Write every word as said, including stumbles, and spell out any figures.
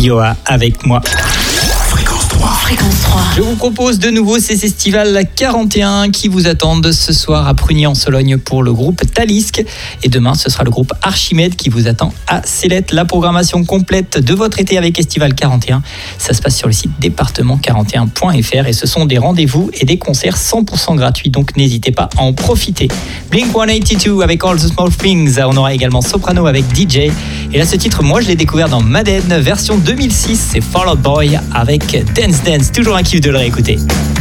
Yoa avec moi. Fréquence trois. Fréquence trois. Je vous propose de nouveau ces festivals quarante et un qui vous attendent ce soir à Prunier-en-Sologne pour le groupe Talisque. Et demain, ce sera le groupe Archimède qui vous attend à Célette. La programmation complète de votre été avec Estival quarante et un, ça se passe sur le site département quarante et un point f r et ce sont des rendez-vous et des concerts cent pour cent gratuits, donc n'hésitez pas à en profiter. Blink cent quatre-vingt-deux avec All the Small Things. On aura également Soprano avec D J. Et là, ce titre, moi, je l'ai découvert dans Madden, version deux mille six. C'est Fall Out Boy avec Dance Dance. Toujours un kiff de le réécouter.